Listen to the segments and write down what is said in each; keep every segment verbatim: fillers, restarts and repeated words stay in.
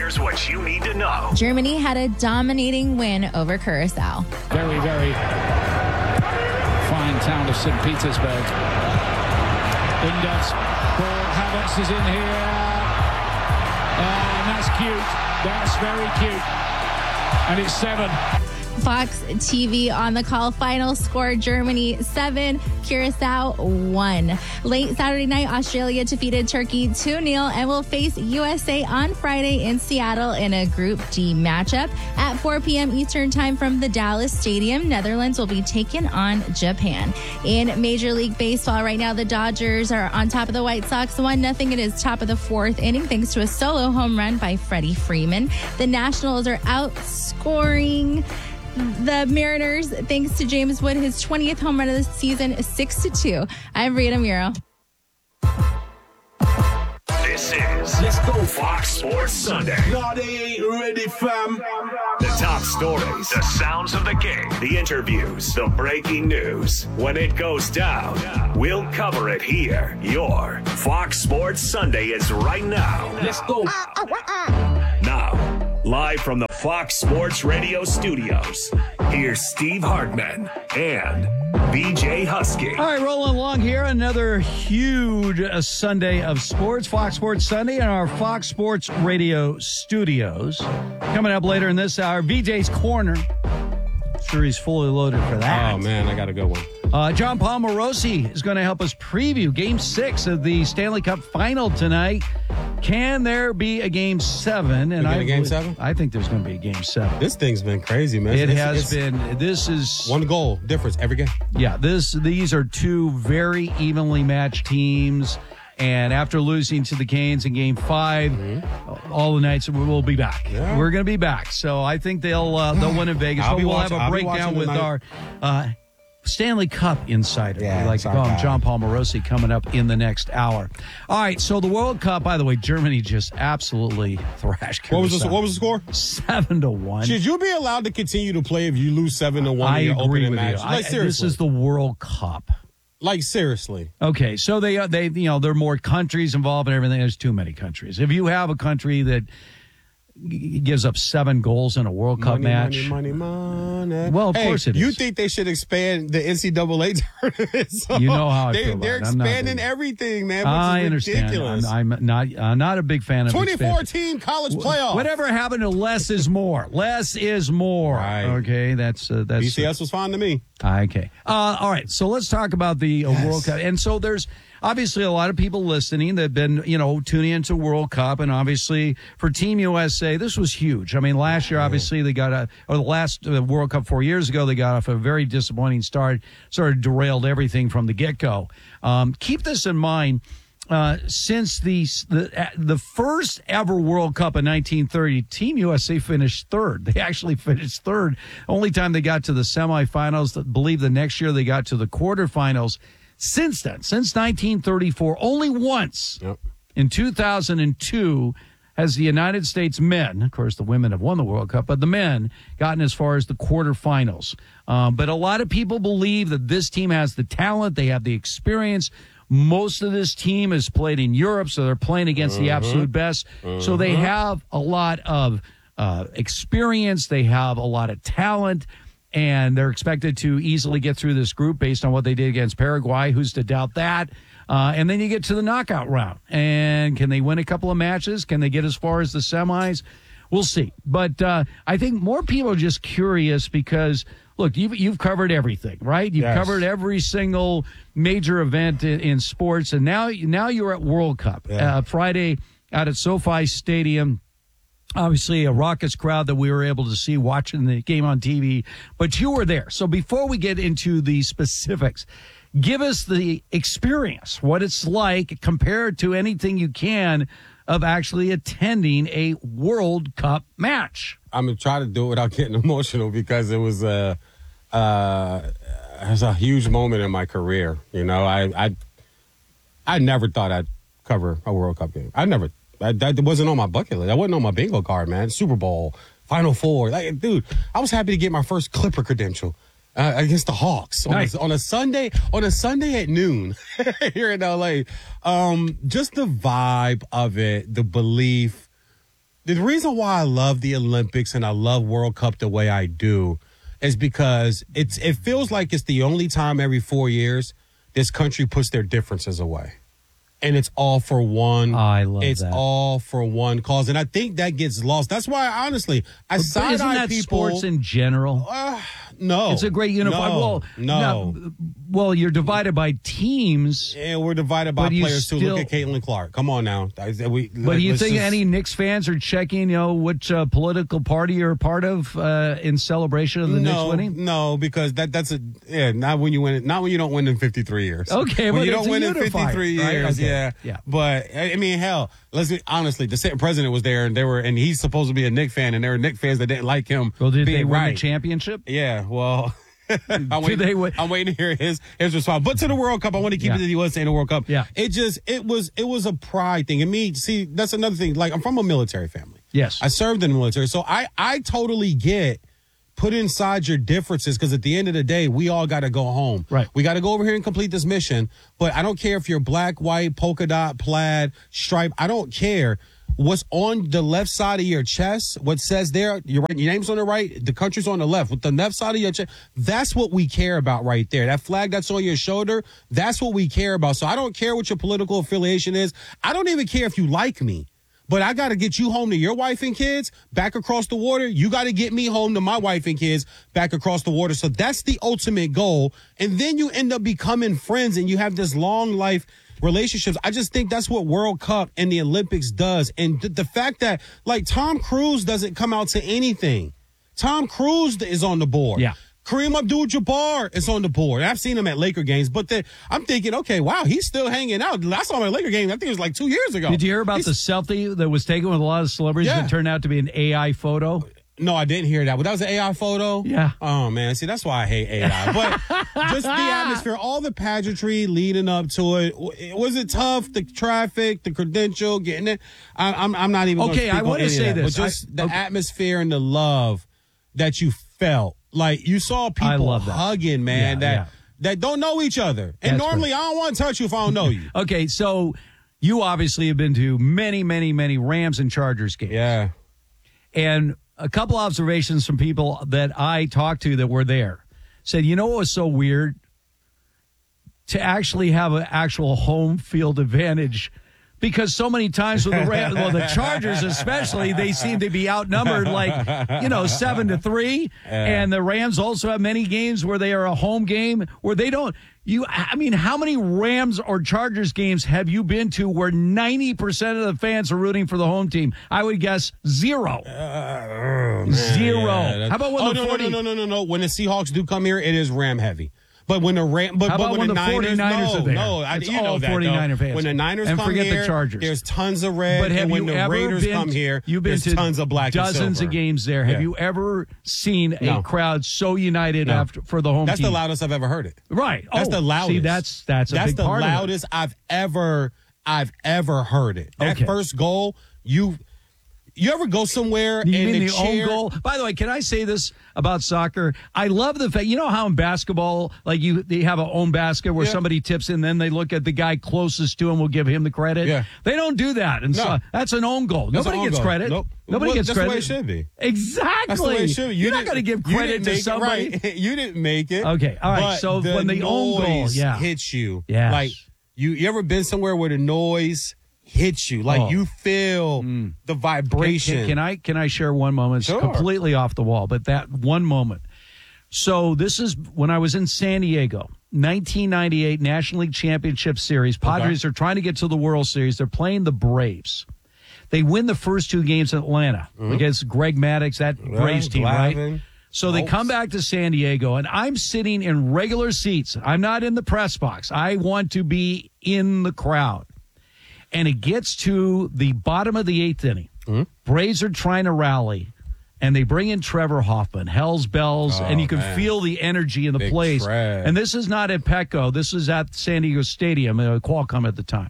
Here's what you need to know. Germany had a dominating win over Curacao. Very, very fine town of Saint Petersburg. Indus, ball, Havertz is in here. And that's cute. That's very cute. And it's seven. Fox T V on the call. Final score, Germany seven, Curacao one. Late Saturday night, Australia defeated Turkey two nil and will face U S A on Friday in Seattle in a Group D matchup. At four p.m. Eastern Time from the Dallas Stadium, Netherlands will be taking on Japan. In Major League Baseball right now, the Dodgers are on top of the White Sox one nothing. It is top of the fourth inning thanks to a solo home run by Freddie Freeman. The Nationals are outscoring the Mariners, thanks to James Wood, his twentieth home run of the season, six to two. I'm Rita Muro. This is Let's Go Fox Sports Sunday. No, they ain't ready, fam. The top stories, the sounds of the game, the interviews, the breaking news. When it goes down, we'll cover it here. Your Fox Sports Sunday is right now. Let's go. Now, live from the Fox Sports Radio studios, here's Steve Hartman and B J Husky. All right, rolling along here. Another huge uh, Sunday of sports. Fox Sports Sunday in our Fox Sports Radio studios. Coming up later in this hour, B J's Corner. Sure he's fully loaded for that. Oh, man, I got a good one. Uh, John Paul Morosi is going to help us preview Game six of the Stanley Cup Final tonight. Can there be a Game seven? And I I a Game seven? I think there's going to be a Game seven. This thing's been crazy, man. It it's, has it's been. This is one goal difference every game. Yeah, this these are two very evenly matched teams. And after losing to the Canes in Game Five, mm-hmm. all the nights we'll be back. Yeah. We're going to be back. So I think they'll uh, they'll win in Vegas. I'll But be we'll watching, have a I'll be breakdown watching with tonight. our uh, Stanley Cup insider, Yeah, we like to it's call our him, guy. John Paul Morosi, coming up in the next hour. All right, so the World Cup, by the way, Germany just absolutely thrashed. What was the Curacao. What was the score? Seven to one. Should you be allowed to continue to play if you lose seven to one I in your agree opening with match? you. I, Like this seriously, is the World Cup. like seriously. Okay, so they uh, they you know there are more countries involved and everything. There's too many countries. If you have a country that g- gives up seven goals in a World Cup Money, match, money, money, money. Well, of Hey, course it You is. think they should expand the N C double A tournament? So You know how I they, feel about They're it. I'm not expanding doing it. everything, man. Which I is understand. ridiculous. I'm, I'm not uh, not a big fan of twenty expansion. fourteen college playoff. Whatever happened to less is more? Less is more. Right. Okay, that's uh, that's B C S was fine to me. Okay. Uh, all right. So let's talk about the uh, Yes. World Cup. And so there's obviously a lot of people listening that have been, you know, tuning into World Cup. And obviously for Team U S A, this was huge. I mean, last year, obviously, they got a, or the last uh, World Cup four years ago, they got off a very disappointing start, sort of derailed everything from the get-go. Um, keep this in mind. Uh, since the, the the first ever World Cup in nineteen thirty, Team U S A finished third. They actually finished third. Only time they got to the semifinals. I believe the next year they got to the quarterfinals. Since then, since nineteen thirty-four, only once Yep. in two thousand two has the United States men, of course the women have won the World Cup, but the men gotten as far as the quarterfinals. Um, but a lot of people believe that this team has the talent, they have the experience. Most of this team has played in Europe, so they're playing against the absolute best. So they have a lot of uh, experience. They have a lot of talent, and they're expected to easily get through this group based on what they did against Paraguay. Who's to doubt that? Uh, and then you get to the knockout round. And can they win a couple of matches? Can they get as far as the semis? We'll see. But uh, I think more people are just curious because – look, you've, you've covered everything, right? You've Yes. covered every single major event in, in sports, and now now you're at World Cup. Yeah. Uh, Friday out at SoFi Stadium. Obviously, a raucous crowd that we were able to see watching the game on T V, but you were there. So before we get into the specifics, give us the experience, what it's like compared to anything you can of actually attending a World Cup match. I'm gonna try to do it without getting emotional because it was a uh, it was a huge moment in my career. You know, I I I never thought I'd cover a World Cup game. I never I, that wasn't on my bucket list. I wasn't on my bingo card, man. Super Bowl, Final Four, like dude, I was happy to get my first Clipper credential. Uh, against the Hawks on, Nice. a, on a Sunday on a Sunday at noon here in L A. Um, just the vibe of it, the belief, The reason why I love the Olympics and I love World Cup the way I do is because it's it feels like it's the only time every four years this country puts their differences away. And it's all for one. Oh, I love it's that. It's all for one cause. And I think that gets lost. That's why, honestly, I But side-eye isn't that people. sports in general? Uh, no. It's a great unified. No, well, no. not- well, you're divided by teams. And we're divided by But you players, too. still- Look at Caitlin Clark. Come on now. I- we- But do you let's think just- any Knicks fans are checking, you know, which uh, political party you're a part of uh, in celebration of the no, Knicks winning? No, because that that's a yeah. Not when you win. Not when you don't win in fifty-three years. Okay, when but you it's don't a win unifier, in fifty-three right? years. Okay. Yeah, Yeah. But I I mean, hell, let's be honestly. The sitting president was there, and they were, and he's supposed to be a Knicks fan, and there were Knicks fans that didn't like him. Well, did being they win right. the championship? Yeah. Well. I'm, Did waiting, they win? I'm waiting to hear his his response. But to the World Cup, I want to keep Yeah. it to the U S A and the World Cup. Yeah. It just it was it was a pride thing. And me, see, that's another thing. Like, I'm from a military family. Yes. I served in the military. So I I totally get put inside your differences, because at the end of the day, we all got to go home. Right. We got to go over here and complete this mission. But I don't care if you're black, white, polka dot, plaid, stripe. I don't care. What's on the left side of your chest, what says there, your, right, your name's on the right, the country's on the left. With the left side of your chest, that's what we care about right there. That flag that's on your shoulder, that's what we care about. So I don't care what your political affiliation is. I don't even care if you like me. But I got to get you home to your wife and kids back across the water. You got to get me home to my wife and kids back across the water. So that's the ultimate goal. And then you end up becoming friends and you have this long life relationships. I just think that's what World Cup and the Olympics does. And th- the fact that, like, Tom Cruise doesn't come out to anything. Tom Cruise is on the board. Yeah. Kareem Abdul-Jabbar is on the board. I've seen him at Laker games, but the, I'm thinking, okay, wow, he's still hanging out. I saw him at a Laker game. I think it was like two years ago. Did you hear about He's, the selfie that was taken with a lot of celebrities Yeah. that turned out to be an A I photo? No, I didn't hear that. But that was an A I photo? Yeah. Oh, man. See, that's why I hate A I. But just the atmosphere, all the pageantry leading up to it. Was it tough? The traffic, the credential, getting it? I, I'm, I'm not even Okay, I want to say that, this. But just I- the okay. atmosphere and the love that you felt. Like, you saw I people love that. hugging, man, Yeah, that, yeah. that don't know each other. And That's normally, I don't want to touch you if I don't know you. Okay, so you obviously have been to many, many, many Rams and Chargers games. Yeah. And a couple observations from people that I talked to that were there said, you know what was so weird? To actually have an actual home field advantage, because so many times with the Rams, well, the Chargers especially, they seem to be outnumbered like, you know, seven to three. And the Rams also have many games where they are a home game where they don't. You, I mean, how many Rams or Chargers games have you been to where ninety percent of the fans are rooting for the home team? I would guess zero. Uh, Zero. Yeah, How about when oh, the no, forty no, no, no, no, no. When the Seahawks do come here, it is Ram heavy. But when the Ram, but, How but about when, when the, the Niners, 49ers no, are there? no, I, It's you all know that, forty-niner though. fans. When the Niners And come forget the here, Chargers. there's tons of red. But have and when you the ever Raiders been, come here, you've been there's to tons of black dozens and silver. of games there. Have Yeah. you ever seen No. a crowd so united No. after for the home That's team? the loudest I've ever heard it. Right. That's Oh, the loudest. See, that's that's a that's big the part loudest I've ever I've ever heard it. That Okay. first goal, you you ever go somewhere of it. You and mean the the chair, own goal? By the way, can I say this about soccer? I love the fact, you know how in basketball, like you, they have a own basket where Yeah. somebody tips in, then they look at the guy closest to him, will give him the credit. Yeah. They don't do that. And No. so that's an own goal. That's Nobody an own gets goal. credit. Nope. Nobody Well, gets that's the credit. way it should be. Exactly. That's the way it should be. You You're not didn't- going to give you credit didn't to make it somebody. right. You didn't make it. Okay, all right, But so when the own goal, noise yeah. hits you, Yes. like you, you ever been somewhere where the noise hits you, like Oh. you feel the vibration. Can, can, can I can I share one moment? It's Sure. completely off the wall, but that one moment. So this is when I was in San Diego, nineteen ninety-eight National League Championship Series. Padres are trying to get to the World Series. They're playing the Braves. They win the first two games in Atlanta against Greg Maddux, that Braves team, right? Glavine, So they Oaks. come back to San Diego, and I'm sitting in regular seats. I'm not in the press box. I want to be in the crowd. And it gets to the bottom of the eighth inning. Mm-hmm. Braves are trying to rally, and they bring in Trevor Hoffman, Hell's Bells, Oh, and you can man. feel the energy in the Big place. Trev. And this is not at Petco. This is at San Diego Stadium, uh, Qualcomm at the time.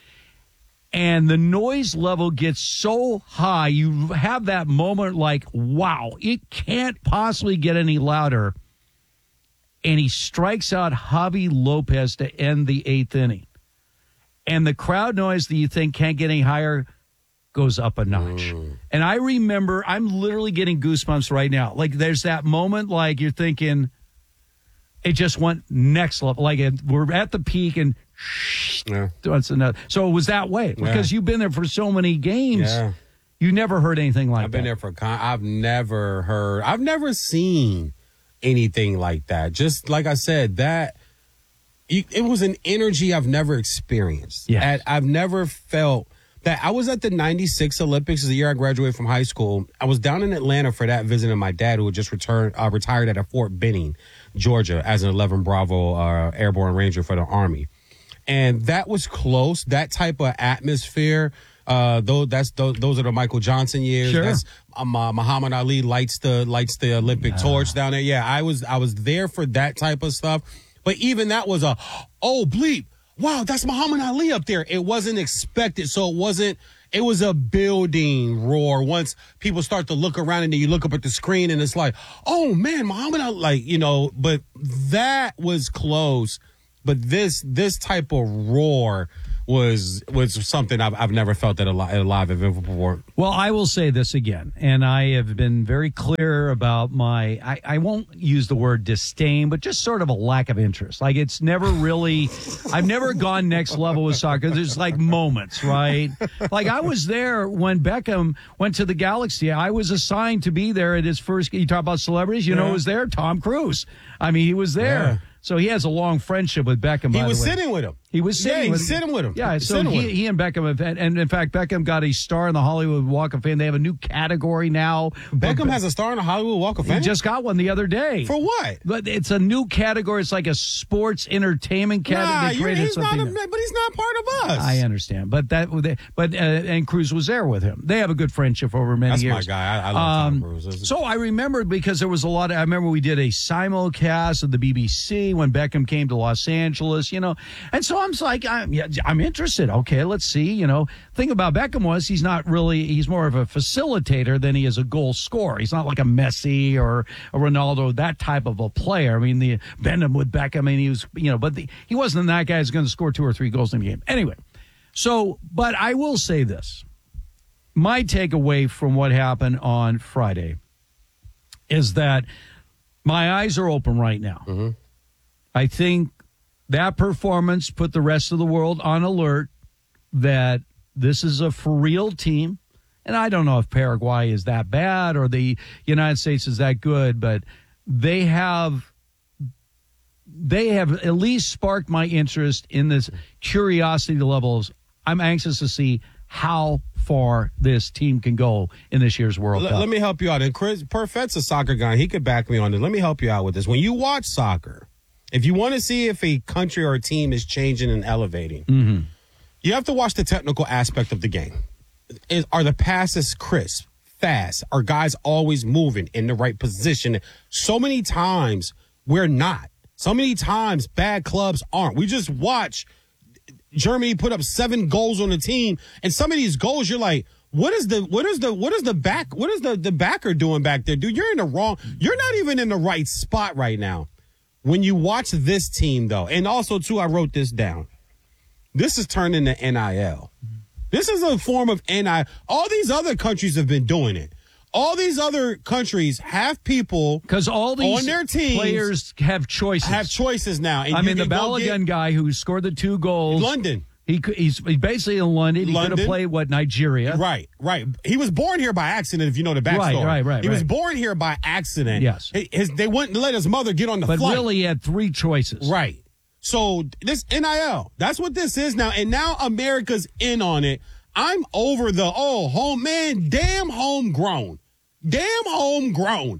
And the noise level gets so high, you have that moment like, wow, it can't possibly get any louder. And he strikes out Javi Lopez to end the eighth inning. And the crowd noise that you think can't get any higher goes up a notch. Mm. And I remember, I'm literally getting goosebumps right now. Like, there's that moment, like, you're thinking, it just went next level. Like, it, we're at the peak, and shh, yeah. That's another. So it was that way. Because yeah. you've been there for so many games. Yeah. You never heard anything like that. I've been that. there for, con- I've never heard, I've never seen anything like that. Just like I said, that, it was an energy I've never experienced. Yes. At, I've never felt that. I was at the ninety-six Olympics, the year I graduated from high school. I was down in Atlanta for that, visiting my dad, who had just returned, uh, retired at a Fort Benning, Georgia, as an eleven Bravo uh, Airborne Ranger for the Army. And that was close, that type of atmosphere. Uh, though that's those, those are the Michael Johnson years. Sure. That's um, uh, Muhammad Ali lights the lights the Olympic yeah. torch down there. Yeah, I was I was there for that type of stuff. But even that was a, oh, bleep, wow, that's Muhammad Ali up there. It wasn't expected. So it wasn't, it was a building roar. Once people start to look around and then you look up at the screen and it's like, oh, man, Muhammad Ali, like, you know, but that was close. But this this type of roar was was something I've, I've never felt at a, at a live event before. Well, I will say this again, and I have been very clear about my, I, I won't use the word disdain, but just sort of a lack of interest. Like, it's never really, I've never gone next level with soccer. There's like moments, right? Like, I was there when Beckham went to the Galaxy. I was assigned to be there at his first, you talk about celebrities, you yeah. know who was there? Tom Cruise. I mean, he was there. Yeah. So he has a long friendship with Beckham. He by was the way. sitting with him. He was sitting. Yeah, he with was sitting with him. Yeah, so he, he and Beckham have had, and in fact, Beckham got a star in the Hollywood Walk of Fame. They have a new category now. Beckham has a star in the Hollywood Walk of Fame? He just got one the other day. For what? But it's a new category. It's like a sports entertainment category. Nah, he's not a, but he's not part of us. I understand, but that, but uh, and Cruz was there with him. They have a good friendship over many That's years. That's my guy. I, I love um, Tom Cruise. So I remembered because there was a lot of. I remember we did a simulcast of the B B C when Beckham came to Los Angeles. You know, and so I'm like, I'm, yeah, I'm interested. Okay, let's see. You know, thing about Beckham was he's not really. He's more of a facilitator than he is a goal scorer. He's not like a Messi or a Ronaldo, that type of a player. I mean, the Benham with Beckham. I mean, he was, you know, but the, he wasn't that guy who's going to score two or three goals in the game. Anyway, so, but I will say this. My takeaway from what happened on Friday is that my eyes are open right now. Mm-hmm. I think that performance put the rest of the world on alert that this is a for real team. And I don't know if Paraguay is that bad or the United States is that good, but they have they have at least sparked my interest in this curiosity levels. I'm anxious to see how far this team can go in this year's World L- Cup. Let me help you out. And Chris Perfett's a soccer guy. He could back me on this. Let me help you out with this. When you watch soccer, if you want to see if a country or a team is changing and elevating, mm-hmm. you have to watch the technical aspect of the game. Is, are the passes crisp, fast? Are guys always moving in the right position? So many times we're not. So many times bad clubs aren't. We just watch Germany put up seven goals on the team, and some of these goals you're like, what is the what is the what is the back what is the, the backer doing back there? Dude, you're in the wrong, you're not even in the right spot right now. When you watch this team though, and also too, I wrote this down. This is turned into N I L. This is a form of N I L. All these other countries have been doing it. All these other countries have people because all these on their teams players have choices. Have choices now. And I mean, the Balogun guy who scored the two goals, London. He he's basically in London. He London. could have played what Nigeria. Right, right. He was born here by accident. If you know the backstory, right, right, right. He right. was born here by accident. Yes, his, they wouldn't let his mother get on the but flight. But really, he had three choices. Right. So this N I L, that's what this is now, and now America's in on it. I'm over the oh home man, damn homegrown. Damn homegrown.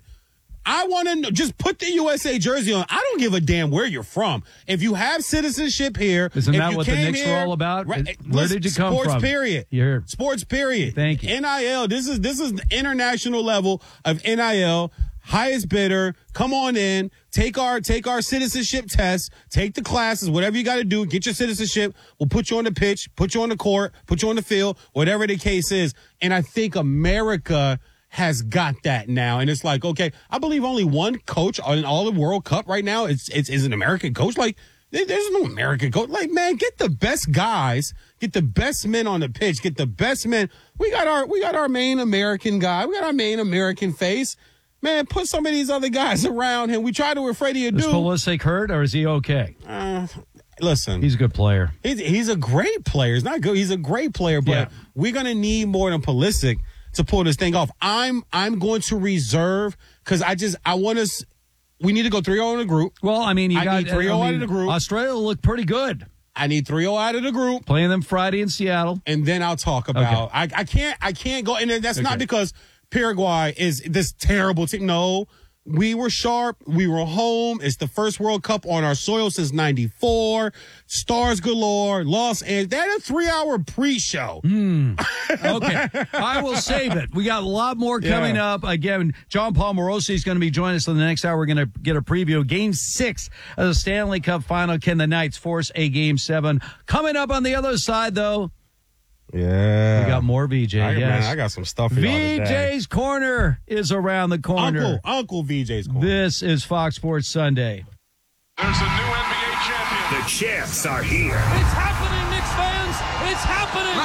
I want to know, just put the U S A jersey on. I don't give a damn where you're from. If you have citizenship here. Isn't that what the Knicks here, are all about? Right, where listen, did you come sports from? Period. You're, sports period. Thank you. N I L, this is, this is the international level of N I L. Highest bidder, come on in, take our take our citizenship test, take the classes, whatever you got to do, get your citizenship. We'll put you on the pitch, put you on the court, put you on the field, whatever the case is. And I think America has got that now. And it's like, okay, I believe only one coach in all the World Cup right now is, is, is an American coach. Like, There's no American coach. Like, man, get the best guys, get the best men on the pitch, get the best men. We got our we got our main American guy. We got our main American face. Man, put some of these other guys around him. We tried to afraid of Is do. Pulisic hurt, or is he okay? Uh, listen. He's a good player. He's, he's a great player. He's not good. He's a great player, but Yeah. we're going to need more than Pulisic to pull this thing off. I'm I'm going to reserve because I just, I want us, we need to go three oh in the group. Well, I mean, you I got need three oh I out mean, of the group. Australia looked pretty good. I need three oh out of the group. Playing them Friday in Seattle. And then I'll talk about, I, I can't, I can't go, and that's Okay. not because Paraguay is this terrible team. No. We were sharp. We were home. It's the first World Cup on our soil since ninety-four. Stars galore. Los Angeles. That's a three-hour pre-show. Mm. Okay. I will save it. We got a lot more coming Yeah. up. Again, John Paul Morosi is going to be joining us in the next hour. We're going to get a preview of Game six of the Stanley Cup Final. Can the Knights force a Game seven? Coming up on the other side, though, Yeah. we got more V J. I, yes. man, I got some stuff for y'all today. V J's Corner is around the corner. Uncle, Uncle V J's corner. This is Fox Sports Sunday. There's a new N B A champion. The champs are here. It's happening, Knicks fans. It's happening.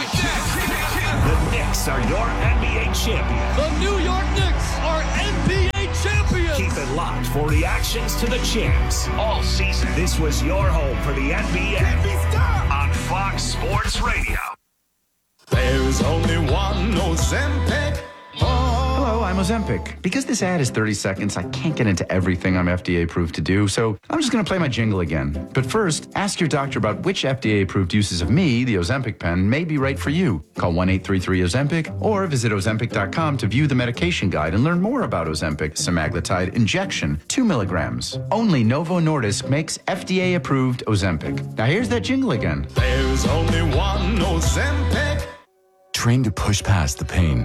The Knicks are your N B A champions. The New York Knicks are N B A champions. Keep it locked for reactions to the champs all season. This was your home for the N B A on Fox Sports Radio. There's only one Ozempic. Hello, I'm Ozempic. Because this ad is thirty seconds, I can't get into everything I'm F D A approved to do, so I'm just going to play my jingle again. But first, ask your doctor about which F D A approved uses of me, the Ozempic pen, may be right for you. Call one eight three three Ozempic or visit Ozempic dot com to view the medication guide and learn more about Ozempic semaglutide injection, two milligrams. Only Novo Nordisk makes F D A approved Ozempic. Now here's that jingle again. There's only one Ozempic. Trained to push past the pain.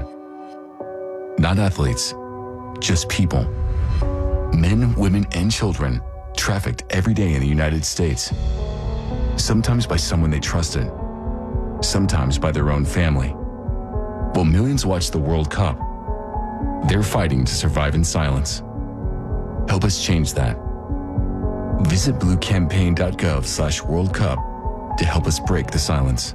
Not athletes, just people. Men, women, and children trafficked every day in the United States. Sometimes by someone they trusted, sometimes by their own family. While millions watch the World Cup, they're fighting to survive in silence. Help us change that. Visit blue campaign dot gov slash World Cup to help us break the silence.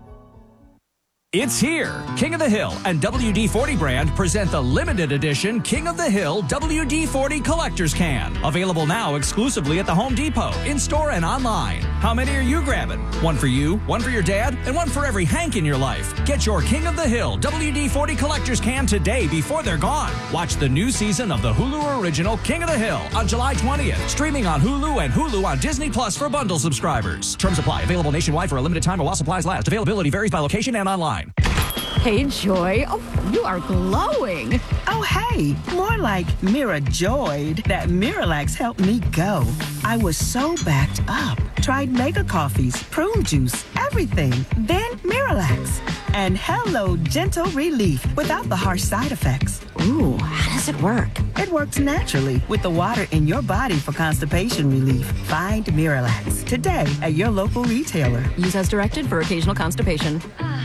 It's here. King of the Hill and W D forty brand present the limited edition King of the Hill W D forty Collector's Can. Available now exclusively at the Home Depot, in-store and online. How many are you grabbing? One for you, one for your dad, and one for every Hank in your life. Get your King of the Hill W D forty Collector's Can today before they're gone. Watch the new season of the Hulu original King of the Hill on July twentieth. Streaming on Hulu and Hulu on Disney Plus for bundle subscribers. Terms apply. Available nationwide for a limited time while supplies last. Availability varies by location and online. Hey, Joy. Oh, you are glowing. Oh, hey. More like Mira joyed that Miralax helped me go. I was so backed up. Tried mega coffees, prune juice, everything. Then Miralax. And hello, gentle relief without the harsh side effects. Ooh, how does it work? It works naturally with the water in your body for constipation relief. Find Miralax today at your local retailer. Use as directed for occasional constipation.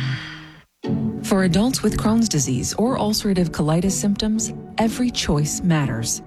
For adults with Crohn's disease or ulcerative colitis symptoms, every choice matters.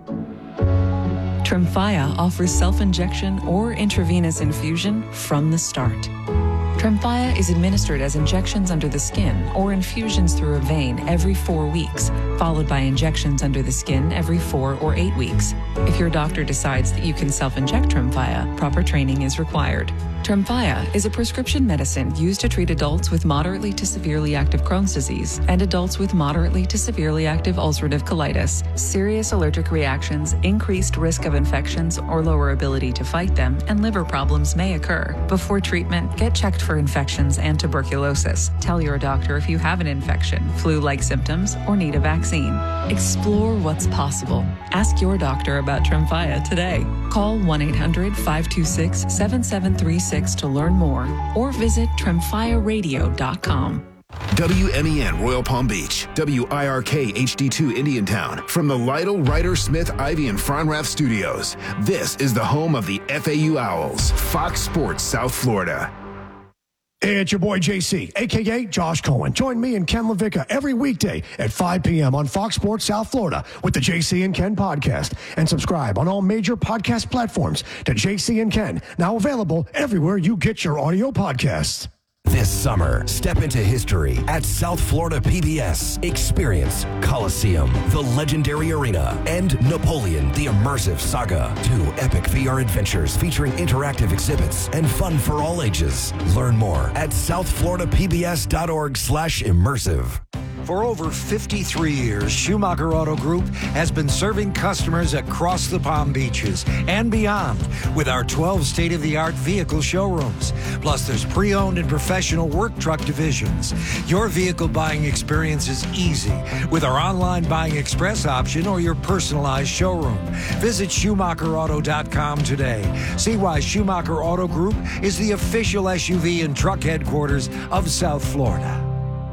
Tremfya offers self-injection or intravenous infusion from the start. Tremfya is administered as injections under the skin or infusions through a vein every four weeks, followed by injections under the skin every four or eight weeks. If your doctor decides that you can self-inject Tremfya, proper training is required. Tremfya is a prescription medicine used to treat adults with moderately to severely active Crohn's disease and adults with moderately to severely active ulcerative colitis. Serious allergic reactions, increased risk of infections or lower ability to fight them, and liver problems may occur. Before treatment, get checked for infections and tuberculosis. Tell your doctor if you have an infection, flu-like symptoms, or need a vaccine. Explore what's possible. Ask your doctor about Tremfya today. Call one eight hundred five two six seven seven three six to learn more or visit tremfya radio dot com. W M E N Royal Palm Beach, W I R K H D two Indiantown. From the Lytle, Ryder, Smith, Ivy, and Fronrath studios, this is the home of the F A U Owls, Fox Sports South Florida. It's your boy J C, a k a. Josh Cohen. Join me and Ken LaVicka every weekday at five p.m. on Fox Sports South Florida with the J C and Ken podcast. And subscribe on all major podcast platforms to J C and Ken, now available everywhere you get your audio podcasts. This summer, step into history at South Florida P B S. Experience Coliseum, the legendary arena, and Napoleon, the immersive saga. Two epic V R adventures featuring interactive exhibits and fun for all ages. Learn more at southfloridapbs.org slash immersive. For over fifty-three years, Schumacher Auto Group has been serving customers across the Palm Beaches and beyond with our twelve state-of-the-art vehicle showrooms. Plus, there's pre-owned and professional work truck divisions. Your vehicle buying experience is easy with our online buying express option or your personalized showroom. Visit Schumacher Auto dot com today. See why Schumacher Auto Group is the official S U V and truck headquarters of South Florida.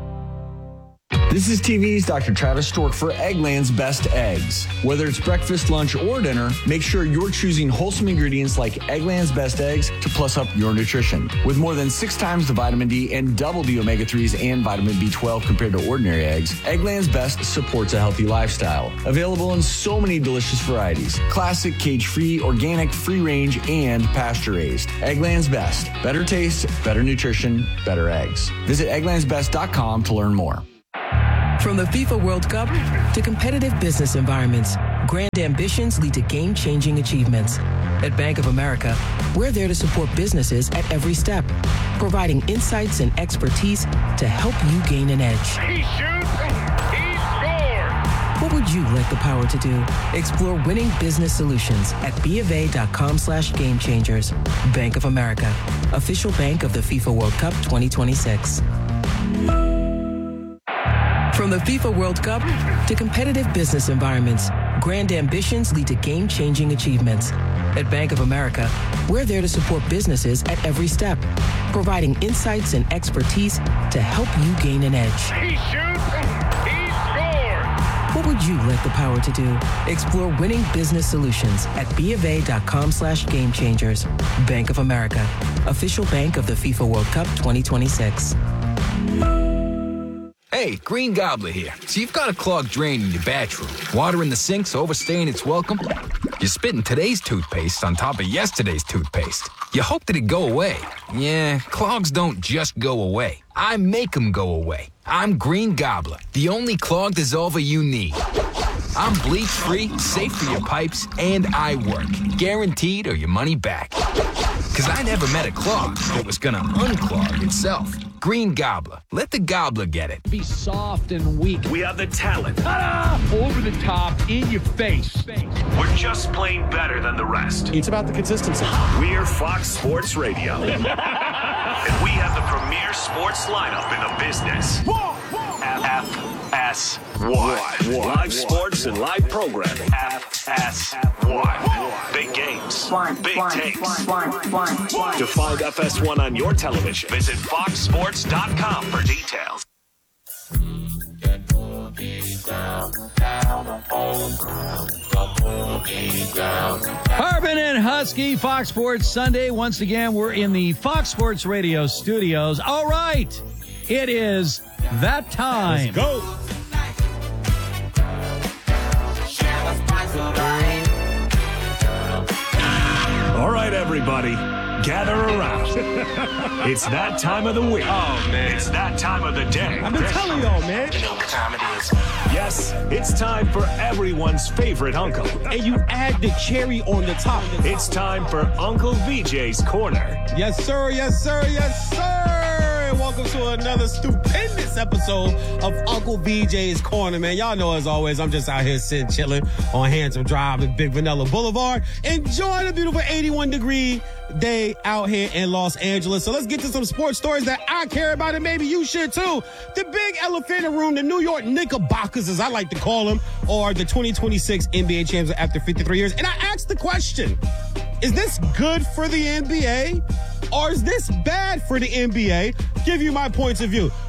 This is T V's Doctor Travis Stork for Eggland's Best Eggs. Whether it's breakfast, lunch, or dinner, make sure you're choosing wholesome ingredients like Eggland's Best Eggs to plus up your nutrition. With more than six times the vitamin D and double the omega threes and vitamin B twelve compared to ordinary eggs, Eggland's Best supports a healthy lifestyle. Available in so many delicious varieties. Classic, cage-free, organic, free-range, and pasture-raised. Eggland's Best. Better taste, better nutrition, better eggs. Visit egglands best dot com to learn more. From the FIFA World Cup to competitive business environments, grand ambitions lead to game-changing achievements. At Bank of America, we're there to support businesses at every step, providing insights and expertise to help you gain an edge. He shoots, he scores! What would you like the power to do? Explore winning business solutions at BofA.com slash game changers. Bank of America, official bank of the FIFA World Cup twenty twenty-six. From the FIFA World Cup to competitive business environments, grand ambitions lead to game-changing achievements. At Bank of America, we're there to support businesses at every step, providing insights and expertise to help you gain an edge. He shoots, he scores! What would you like the power to do? Explore winning business solutions at BofA.com slash game changers. Bank of America, official bank of the FIFA World Cup twenty twenty-six. Hey, Green Gobbler here. So you've got a clogged drain in your bathroom. Water in the sink's overstaying its welcome. You're spitting today's toothpaste on top of yesterday's toothpaste. You hope that it go away. Yeah, clogs don't just go away. I make them go away. I'm Green Gobbler, the only clog dissolver you need. I'm bleach-free, safe for your pipes, and I work. Guaranteed or your money back. Because I never met a clog that was going to unclog itself. Green Gobbler. Let the gobbler get it. Be soft and weak. We have the talent. Ta-da! Over the top, in your face. We're just plain better than the rest. It's about the consistency. We're Fox Sports Radio. And we have the premier sports lineup in the business. F S one. Live sports and live programming. F S one. Big games. Big takes. To find F S one on your television, visit fox sports dot com for details. Harbin and Husky, Fox Sports Sunday. Once again, we're in the Fox Sports Radio studios. All right, it is that time. Let's go. All right, everybody, gather around. It's that time of the week. Oh, man. It's that time of the day. I've been telling y'all, man. You know what time it is. Yes, it's time for everyone's favorite uncle. And you add the cherry on the top. It's time for Uncle V J's Corner. Yes, sir. Yes, sir. Yes, sir. And welcome to another stupendous episode of Uncle V J's Corner, man. Y'all know, as always, I'm just out here sitting, chilling on Handsome Drive and Big Vanilla Boulevard, enjoying a beautiful eighty-one degree day out here in Los Angeles. So let's get to some sports stories that I care about, and maybe you should too. The big elephant in the room, the New York Knickerbockers, as I like to call them, are the twenty twenty-six N B A champions after fifty-three years. And I asked the question, is this good for the N B A or is this bad for the N B A? Give you my points of view.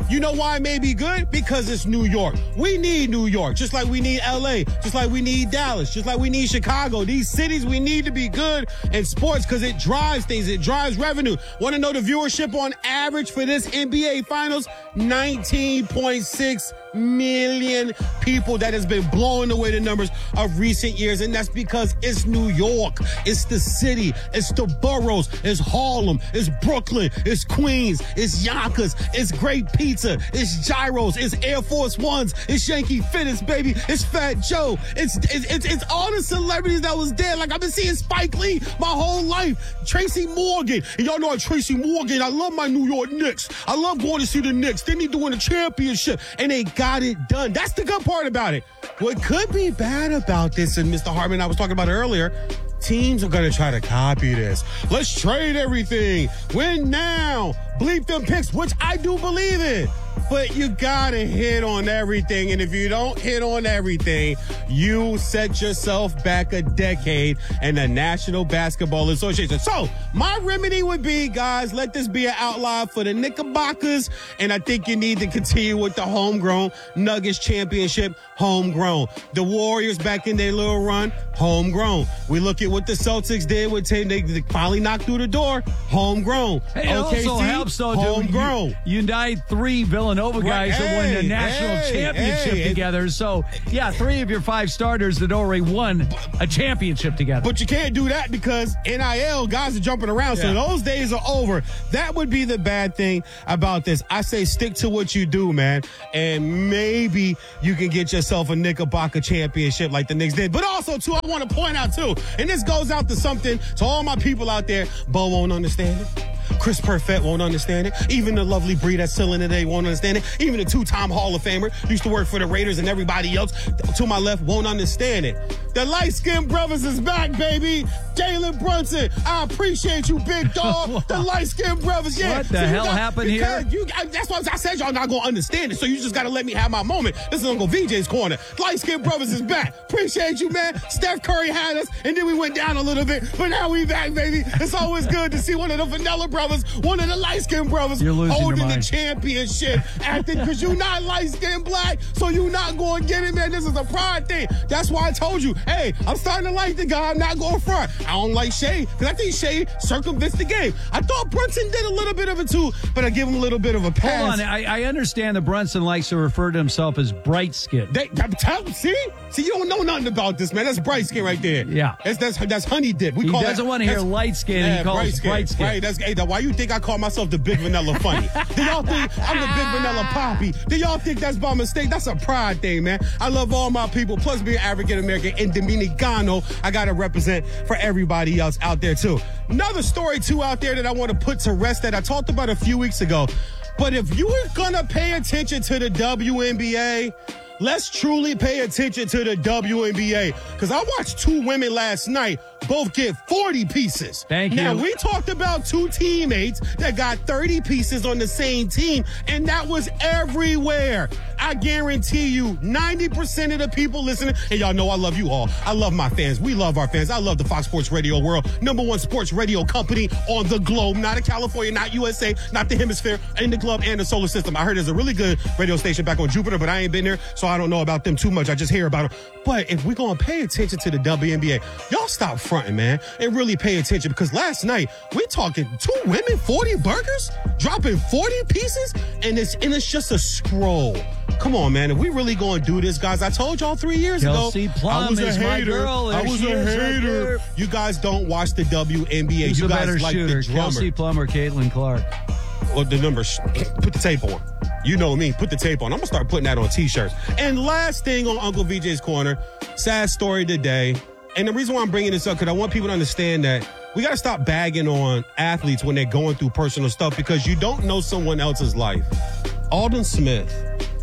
You know why it may be good? Because it's New York. We need New York, just like we need L A, just like we need Dallas, just like we need Chicago. These cities, we need to be good in sports because it drives things. It drives revenue. Want to know the viewership on average for this N B A Finals? nineteen point six million people. That has been blowing away the numbers of recent years, and that's because it's New York. It's the city. It's the boroughs. It's Harlem. It's Brooklyn. It's Queens. It's Yonkers. It's great pizza. It's gyros. It's Air Force Ones. It's Yankee Fitness, baby. It's Fat Joe. It's it's it's, it's all the celebrities that was there. Like I've been seeing Spike Lee my whole life. Tracy Morgan. And y'all know Tracy Morgan. I love my New York Knicks. I love going to see the Knicks. They need to win a championship, and they got it done. That's the good part about it. What could be bad about this, and Mister Hartman, I was talking about it earlier, teams are going to try to copy this. Let's trade everything. Win now. Bleep them picks, which I do believe in. But you got to hit on everything. And if you don't hit on everything, you set yourself back a decade in the National Basketball Association. So my remedy would be, guys, let this be an outlier for the Knickerbockers. And I think you need to continue with the homegrown Nuggets championship, homegrown. The Warriors back in their little run, homegrown. We look at what the Celtics did with Tim. They finally knocked through the door, homegrown. Hey, it O K C, also helps, though, homegrown. You, unite three Villanova guys Right. that won the Hey, national hey, championship hey. together. So, yeah, three of your five starters that already won a championship together. But you can't do that because N I L guys are jumping around. Yeah. So those days are over. That would be the bad thing about this. I say stick to what you do, man. And maybe you can get yourself a Knickerbocker championship like the Knicks did. But also, too, I want to point out, too, and this goes out to something to all my people out there. Bo won't understand it. Chris Perfett won't understand it. Even the lovely Bree that's still in today won't understand it. Even the two-time Hall of Famer, used to work for the Raiders, and everybody else to my left won't understand it. The light-skinned brothers is back, baby. Jalen Brunson, I appreciate you, big dog. The light-skinned brothers, yeah. What the So you hell got- happened here? You, I, that's why I said y'all not going to understand it, so you just got to let me have my moment. This is Uncle V J's Corner. Light-skinned brothers is back. Appreciate you, man. Steph Curry had us, and then we went down a little bit, but now we back, baby. It's always good to see one of the Vanilla brothers, one of the light-skinned brothers You're losing your holding the mind. championship, acting because you're not light-skinned black, so you're not going to get it, man. This is a pride thing. That's why I told you, hey, I'm starting to like the guy. I'm not going front. I don't like Shea because I think Shea circumvents the game. I thought Brunson did a little bit of it too, but I give him a little bit of a pass. Hold on. I, I understand that Brunson likes to refer to himself as bright skin. They, tell, see? See, you don't know nothing about this, man. That's bright skin right there. Yeah. That's that's, that's honey dip. We He call doesn't that, want to hear that's- light skin. Yeah, he calls bright skin. bright skin. Right. That's hey, why you think I call myself the Big Vanilla Funny? Do y'all think I'm the Big Vanilla Poppy? Do y'all think that's by mistake? That's a pride thing, man. I love all my people. Plus being African American and Dominicano, I gotta represent for everybody else out there too. Another story too out there that I want to put to rest that I talked about a few weeks ago. But if you were gonna pay attention to the W N B A, let's truly pay attention to the W N B A. Because I watched two women last night both get forty pieces. Thank you. Now, we talked about two teammates that got thirty pieces on the same team, and that was everywhere. I guarantee you, ninety percent of the people listening, and y'all know I love you all. I love my fans. We love our fans. I love the Fox Sports Radio world. Number one sports radio company on the globe. Not in California, not U S A, not the hemisphere, in the globe and the solar system. I heard there's a really good radio station back on Jupiter, but I ain't been there, so I don't know about them too much. I just hear about them. But if we're going to pay attention to the W N B A, y'all stop fronting, man, and really pay attention, because last night, we're talking two women, forty burgers, dropping forty pieces, and it's, and it's just a scroll. Come on, man. If we really going to do this, guys, I told y'all three years Kelsey ago, Plum I was a is my hater. girl. There I was she a is right hater. there. You guys don't watch the W N B A. Who's you the guys better like shooter, the drummer. Kelsey Plum or Caitlin Clark? Well, the numbers, put the tape on. You know me, put the tape on. I'm going to start putting that on T-shirts. And last thing on Uncle V J's Corner, sad story today. And the reason why I'm bringing this up, because I want people to understand that we got to stop bagging on athletes when they're going through personal stuff, because you don't know someone else's life. Alden Smith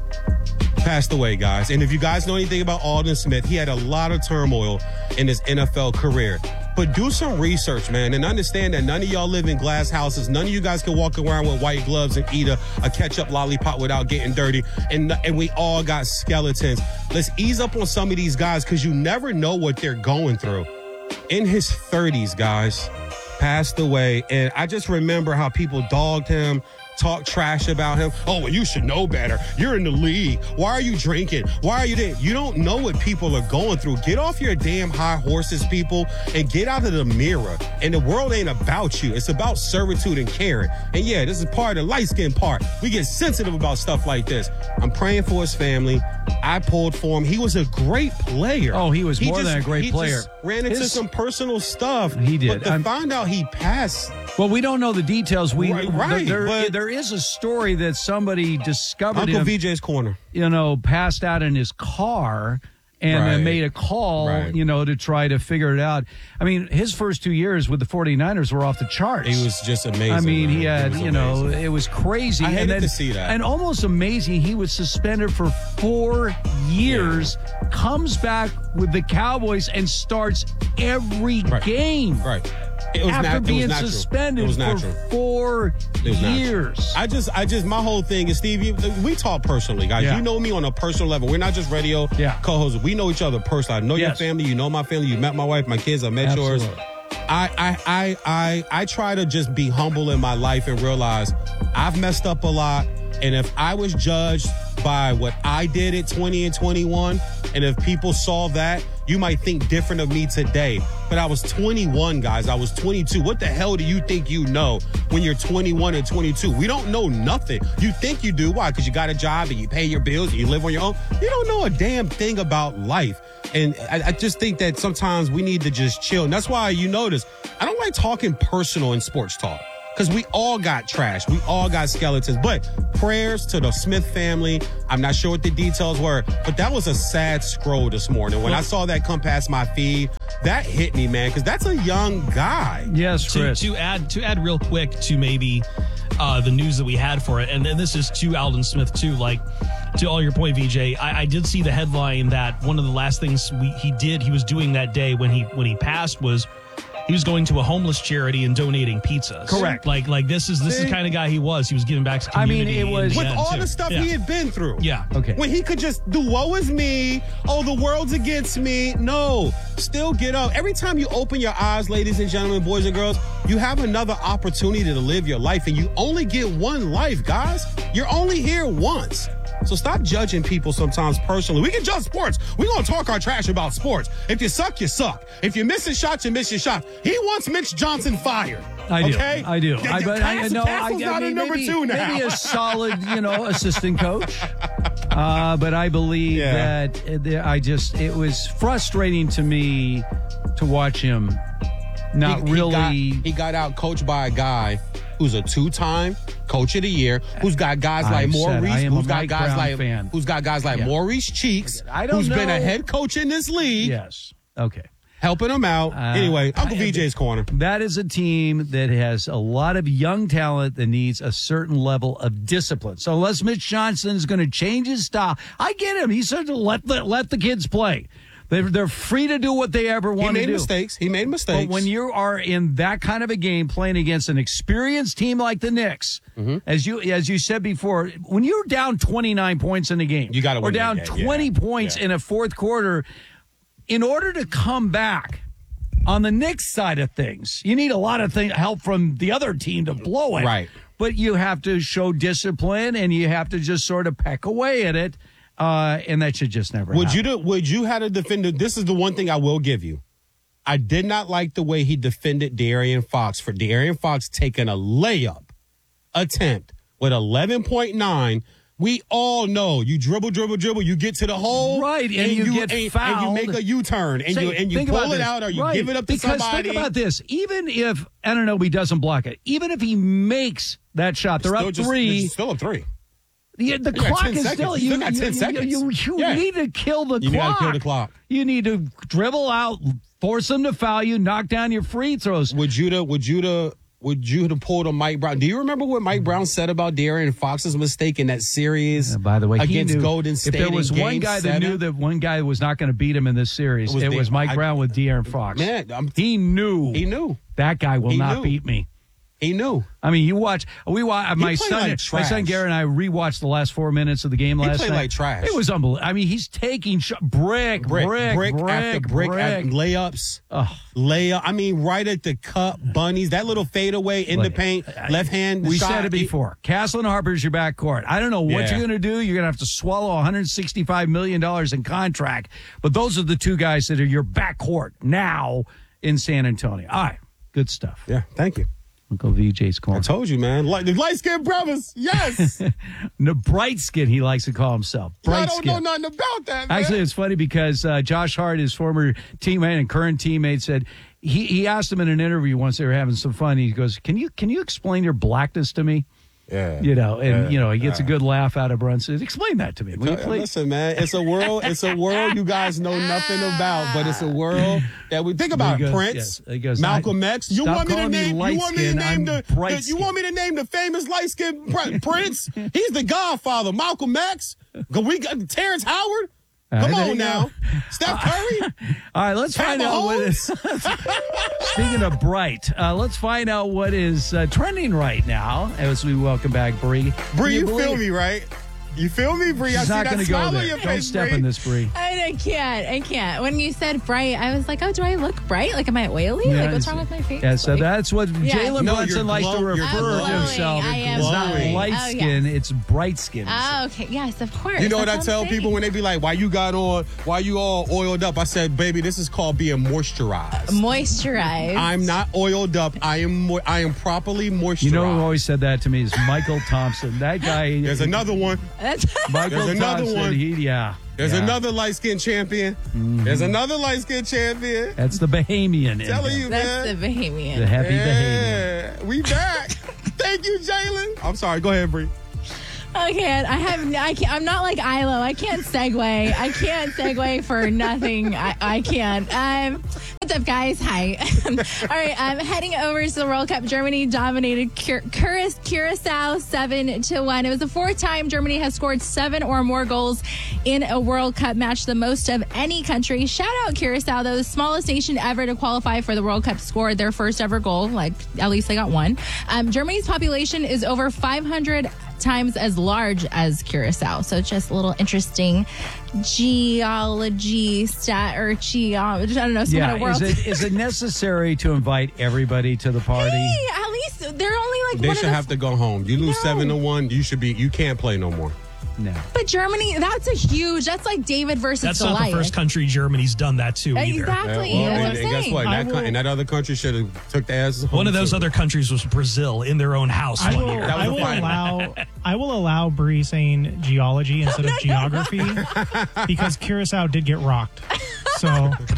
passed away, guys. And if you guys know anything about Alden Smith, he had a lot of turmoil in his N F L career. But do some research, man, and understand that none of y'all live in glass houses. None of you guys can walk around with white gloves and eat a, a ketchup lollipop without getting dirty. And, and we all got skeletons. Let's ease up on some of these guys, because you never know what they're going through. In his thirties, guys, passed away. And I just remember how people dogged him talk trash about him. Oh, well, you should know better. You're in the league. Why are you drinking? Why are you there? You don't know what people are going through. Get off your damn high horses, people, and get out of the mirror. And the world ain't about you. It's about servitude and caring. And yeah, this is part of the light-skinned part. We get sensitive about stuff like this. I'm praying for his family. I pulled for him. He was a great player. Oh, he was he more just, than a great he player. Just ran into His, some personal stuff. He did. But to I'm, find out he passed. Well, we don't know the details. We right, right, there, but, there is a story that somebody discovered Uncle him, V J's corner. You know, passed out in his car. And right. uh, made a call, right. you know, to try to figure it out. I mean, his first two years with the 49ers were off the charts. He was just amazing. I mean, man. he had, he you know, it was crazy. I hated and then, to see that. And almost amazing, he was suspended for four years, yeah. comes back with the Cowboys and starts every right. game. Right. It was after nat- being it was suspended it was for four years. Natural. I just, I just, my whole thing is, Steve, you, we talk personally, guys. Yeah. You know me on a personal level. We're not just radio yeah. co-hosts. We know each other personally. I know yes. your family. You know my family. You met my wife, my kids. I met Absolutely. yours. I, I, I, I, I try to just be humble in my life and realize I've messed up a lot. And if I was judged by what I did at twenty and twenty-one, and if people saw that, you might think different of me today. But I was twenty-one, guys. I was twenty-two. What the hell do you think you know when you're twenty-one and twenty-two? We don't know nothing. You think you do. Why? Because you got a job and you pay your bills and you live on your own. You don't know a damn thing about life. And I, I just think that sometimes we need to just chill. And that's why you notice I don't like talking personal in sports talk. Because we all got trash. We all got skeletons. But prayers to the Smith family. I'm not sure what the details were, but that was a sad scroll this morning. When I saw that come past my feed, that hit me, man, because that's a young guy. Yes, Chris. To, to add to add real quick to maybe uh, the news that we had for it, and, and this is to Aldon Smith, too, like, to all your point, V J, I, I did see the headline that one of the last things we, he did, he was doing that day when he when he passed was he was going to a homeless charity and donating pizzas. Correct. Like, like this is this See? is the kind of guy he was. He was giving back to the I mean, community. it was- With end, all too. the stuff yeah. he had been through. Yeah. Okay. When he could just do woe is me. Oh, the world's against me. No. Still get up. Every time you open your eyes, ladies and gentlemen, boys and girls, you have another opportunity to live your life. And you only get one life, guys. You're only here once. So stop judging people sometimes personally. We can judge sports. We're going to talk our trash about sports. If you suck, you suck. If you miss a shot, you miss your shot. He wants Mitch Johnson fired. I do. Okay? I do. The, I, the but I Cass- know. I, Castle's I not mean, a number maybe, two now. maybe a solid, you know, assistant coach. Uh, but I believe Yeah. that uh, I just it was frustrating to me to watch him not he, really. He got, he got out coached by a guy who's a two-time coach of the year, who's got guys I've like said Maurice, I am a who's got Mike guys Brown like fan. who's got guys like Yeah. Maurice Cheeks, I don't who's been a know. head coach in this league, Yes. Okay. helping him out. Uh, anyway, Uncle I- V J's corner. That is a team that has a lot of young talent that needs a certain level of discipline. So unless Mitch Johnson is going to change his style, I get him. He said to let the, let the kids play. They're, they're free to do what they ever He want to made do. mistakes. He made mistakes. But when you are in that kind of a game playing against an experienced team like the Knicks, Mm-hmm. as you as you said before, when you're down twenty-nine points in the game, You gotta or win that down game, twenty yeah. points Yeah. in a fourth quarter, in order to come back on the Knicks side of things, you need a lot of thing, help from the other team to blow it. Right. But you have to show discipline and you have to just sort of peck away at it. Uh, and that should just never Would happen. you do, would you have to defend it? This is the one thing I will give you. I did not like the way he defended De'Aaron Fox for De'Aaron Fox taking a layup attempt with eleven point nine. We all know you dribble, dribble, dribble. You get to the hole, Right, and you get and, fouled. and you make a U-turn, and Say, you and you think pull about it this. out, or you Right, give it up to because somebody. think about this. Even if Anunoby doesn't block it, even if he makes that shot, they're Still up just- three. they're still up three. The, the You got clock ten is seconds. still. You You, still got you, ten you- seconds. You, you Yeah. need to kill the You clock. gotta kill the clock. You need to dribble out, force them to foul you, knock down your free throws. Would you to would you to would you have pulled a Mike Brown? Do you remember what Mike Brown said about De'Aaron Fox's mistake in that series? Uh, by the way, he against knew, Golden State. if there was in one game guy seven, that knew that one guy was not going to beat him in this series, It was it De- was Mike I- Brown with De'Aaron Fox. Man, I'm- he knew. he knew That guy will He not knew. beat me. He knew. I mean, you watch. We watch. My played son, like my trash. son Garrett and I rewatched the last four minutes of the game He last played night. like trash. It was unbelievable. I mean, he's taking sh- brick, brick, brick, brick, after brick, brick. after layups, Ugh. layup. I mean, right at the cup, bunnies. That little fadeaway in the paint, left hand. We shot. said it before. Castle and Harper's your backcourt. I don't know what Yeah. you're going to do. You're going to have to swallow one hundred sixty-five million dollars in contract. But those are the two guys that are your backcourt now in San Antonio. All right. Good stuff. Yeah. Thank you. Uncle V J's calling. I told you, man. Like the light skinned brothers. Yes. No, bright skin, he likes to call himself. Bright I don't skin. know nothing about that, man. Actually, it's funny because uh, Josh Hart, his former teammate and current teammate, said he, he asked him in an interview once they were having some fun. He goes, "Can you can you explain your blackness to me?" Yeah. You know, and Yeah. you know he gets Yeah. a good laugh out of Brunson. Explain that to me, will you please? Listen, man, it's a world. It's a world you guys know nothing about, but it's a world that we think about. He goes, Prince, yes, he goes, Malcolm I- X. You stop want me to calling me name? You light want me to skin, name I'm the? bright the you skin. want me to name the famous light skinned Prince? He's the Godfather. Malcolm X. We got Terrence Howard. All Come right, there on you now, go. Steph Curry. All right, let's Pat find out what is. Speaking of bright, uh, let's find out what is uh, trending right now as we welcome back Bree. Bree, Can you believe- feel me, right? You feel me, Bree? I She's see not that going to go smile there. on your Don't face, step Bree. in this, Bree. I, I can't. I can't. When you said bright, I was like, oh, do I look bright? Like, am I oily? Yeah, like, what's it's- wrong with my face? Yeah, so Like- that's what Yeah. Jalen No, Brunson you're likes glow- to you're refer to glowing. himself. I am It's not glowing. light Oh, skin, yes. it's bright skin. Oh, okay. Yes, of course. You know what I That's tell I'm people saying. when they be like, why you got on, why you all oiled up? I said, baby, this is called being moisturized. Moisturized. I'm not oiled up. I am mo- I am properly moisturized. You know who always said that to me is Michael Thompson. That guy. There's another one. That's Michael There's another Thompson. one. He, yeah. There's yeah. another light-skinned champion. Mhm. There's another light-skinned champion. That's the Bahamian. in Telling him. you, That's man. the Bahamian. The happy Bahamian. Yeah, we back. Thank you, Jalen. I'm sorry. Go ahead, Bree. I can't. I have. I can't. I'm not like Ilo. I can't segue. I can't segue for nothing. I, I can't. Um, what's up, guys? Hi. All right. I'm heading over to the World Cup. Germany dominated Cur- Cur- Curacao seven to one. It was the fourth time Germany has scored seven or more goals in a World Cup match, the most of any country. Shout out Curacao, though, the smallest nation ever to qualify for the World Cup, scored their first ever goal. Like, at least they got one. Um, Germany's population is over five hundred times as large as Curacao. So just a little interesting geology stat or geology. I don't know. Some Yeah, kind of world. is it is it necessary to invite everybody to the party? Hey, at least they're only like They one should of the. have to go home. You lose No. seven to one. You should be. You can't play no more. No. But Germany, that's a huge. That's like David versus That's Goliath. not the first country Germany's done that to either. Exactly. Yeah, well, That's and, what I'm and guess saying. what? I That, co- will- and that other country should have took the asses home. One of those too. other countries was Brazil in their own house I one will, year. That was I the will final. allow I will allow Bree saying geology instead of geography because Curacao did get rocked. So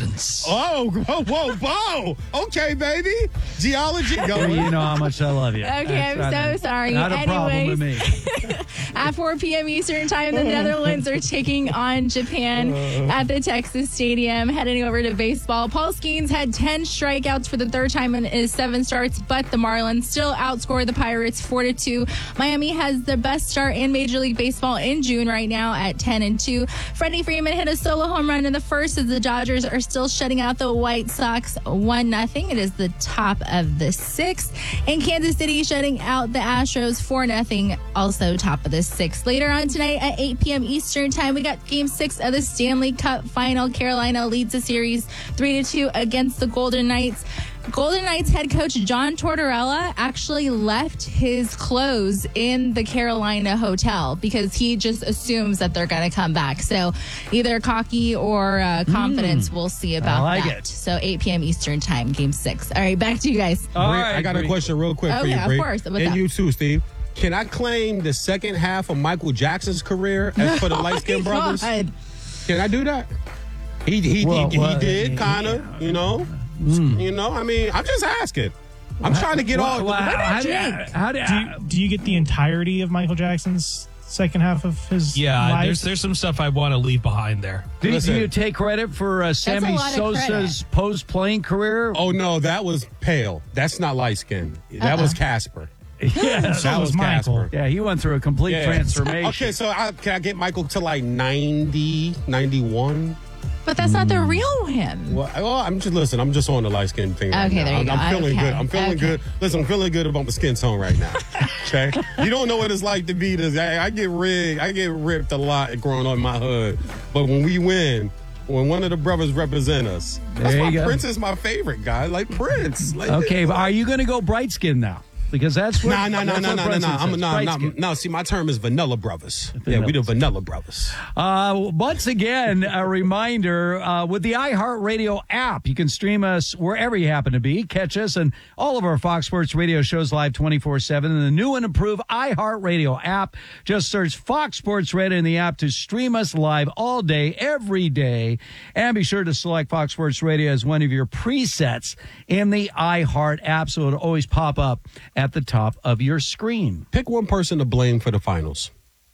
Oh, whoa, whoa, whoa. Okay, baby. Geology. Go. Well, you know how much I love you. Okay, I'm That's so sorry. Not a problem with Anyways. me. At four p.m. Eastern Time, the Netherlands are taking on Japan at the Texas Stadium. Heading over to baseball, Paul Skeens had ten strikeouts for the third time in his seven starts, but the Marlins still outscored the Pirates four to two. Miami has the best start in Major League Baseball in June right now at ten and two. Freddie Freeman hit a solo home run in the first as the Dodgers are still shutting out the White Sox one nothing. It is the top of the sixth. And Kansas City shutting out the Astros four nothing, also top of the sixth. Later on tonight at eight p.m. Eastern Time, we got game six of the Stanley Cup final. Carolina leads the series three to two against the Golden Knights. Golden Knights head coach John Tortorella actually left his clothes in the Carolina hotel because he just assumes that they're going to come back. So either cocky or uh, confidence, Mm. we'll see about I like that. it. So eight p.m. Eastern Time, game six. All right, back to you guys. All Bree, right, I got a Bree. question real quick Oh, for you, yeah, of Bree. course. What's and up? you too, Steve. Can I claim the second half of Michael Jackson's career as for the light skinned Oh my brothers? God. Can I do that? He he Well, he, well, he did kind of, you know. You know, I mean, I'm just asking. I'm trying to get all. Well, how, how, do, Jake? how do, do you, do you get the entirety of Michael Jackson's second half of his Yeah, life? there's there's some stuff I want to leave behind there. do, Listen. do you take credit for uh, Sammy lot of Sosa's post-playing career? Oh no, that was pale. That's not light skinned. That was Casper. yeah, So that was was Michael. Casper. yeah, he went through a complete Yeah. transformation. Okay, so I, can I get Michael to like ninety, ninety-one? But that's not the real him. Well, well, I'm just listen. I'm just on the light skin thing. Right Okay, now. there you I'm, go. I'm feeling Okay. good. I'm feeling Okay. good. Listen, I'm feeling good about my skin tone right now. Okay, you don't know what it's like to be this. I, I get rigged. I get ripped a lot growing up in my hood. But when we win, when one of the brothers represent us, that's There why you go. Prince is my favorite guy. Like Prince. Like, Okay, but are you going to go bright skin now? Because that's what. Nah, nah, nah, that's nah, what nah, nah, Brunson nah. I'm says, nah, bright nah, skin. no. See, my term is Vanilla Brothers. Yeah, we the Vanilla Brothers. Uh, once again, a reminder uh, with the iHeartRadio app, you can stream us wherever you happen to be. Catch us and all of our Fox Sports radio shows live twenty-four seven in the new and improved iHeartRadio app. Just search Fox Sports Radio in the app to stream us live all day, every day. And be sure to select Fox Sports Radio as one of your presets in the iHeart app so it'll always pop up at the top of your screen. Pick one person to blame for the finals.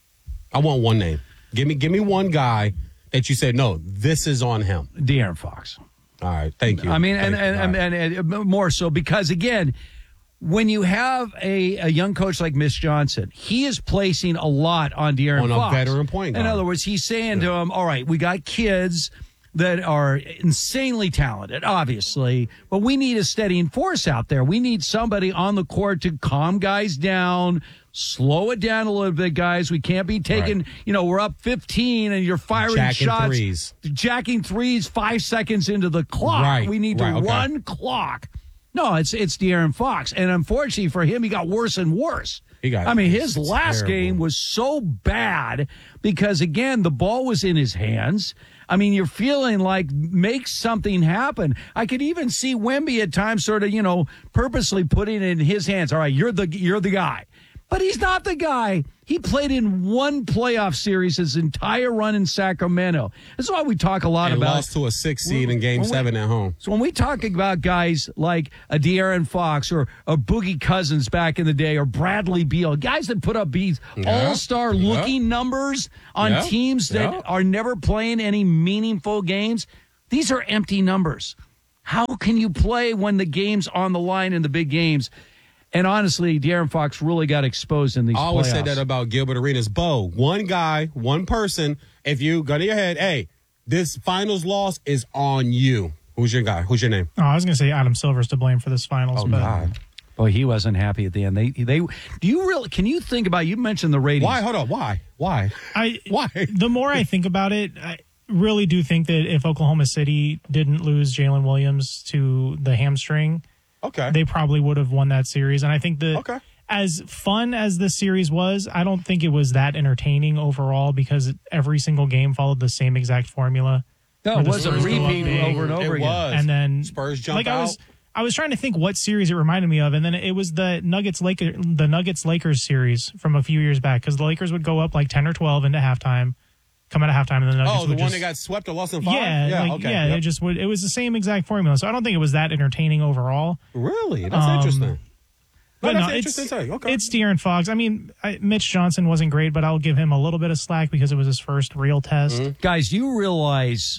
I want one name. Give me, give me one guy that you said, no, this is on him. De'Aaron Fox. All right, thank you. I mean, and, Thank you. and, and, and, and more so because, again, when you have a, a young coach like Mitch Johnson, he is placing a lot on De'Aaron On a Fox. veteran point In guard. other words, he's saying to him, all right, we got kids that are insanely talented, obviously, but we need a steadying force out there. We need somebody on the court to calm guys down, slow it down a little bit, guys. We can't be taking, Right. you know, we're up fifteen and you're firing Jacking shots. threes. Jacking threes five seconds into the clock. Right, We need to right, okay. run clock. No, it's it's De'Aaron Fox. And unfortunately for him, he got worse and worse. He got I mean, his it's last terrible. game was so bad because, again, the ball was in his hands. I mean, you're feeling like make something happen. I could even see Wemby at times sort of, you know, purposely putting it in his hands. All right, you're the you're the guy. But he's not the guy. He played in one playoff series his entire run in Sacramento. That's why we talk a lot And about lost to a six seed in Game when we- Seven at home. So when we talk about guys like a De'Aaron Fox or a Boogie Cousins back in the day or Bradley Beal, guys that put up these Yeah. all-star looking Yeah. numbers on Yeah. teams that Yeah. are never playing any meaningful games, these are empty numbers. How can you play when the game's on the line in the big games? And honestly, De'Aaron Fox really got exposed in these I always playoffs. say that about Gilbert Arenas. Bo, one guy, one person. If you go to your head, hey, this finals loss is on you. Who's your guy? Who's your name? Oh, I was going to say Adam Silver's to blame for this finals, Oh, but God. Boy, he wasn't happy at the end. They, they, do you really? Can you think about? You mentioned the ratings. Why? Hold on. Why? Why? I Why? the more I think about it, I really do think that if Oklahoma City didn't lose Jalen Williams to the hamstring, okay, they probably would have won that series. And I think that okay. as fun as this series was, I don't think it was that entertaining overall because every single game followed the same exact formula. No, where it the was a Spurs go up repeat big, over and over It again. was. and then Spurs jump like I was. out. I was trying to think what series it reminded me of, and then it was the Nuggets Laker, the Nuggets Lakers series from a few years back because the Lakers would go up like ten or twelve into halftime, come out of halftime, and the Nuggets Oh, the would one just, that got swept or lost in five? yeah, yeah like, okay. yeah, Yep. it just would. It was the same exact formula, so I don't think it was that entertaining overall. Really? That's Um, interesting. No, But that's no, an it's interesting take. Okay. it's De'Aaron Fox. I mean, I, Mitch Johnson wasn't great, but I'll give him a little bit of slack because it was his first real test. Mm-hmm. Guys, you realize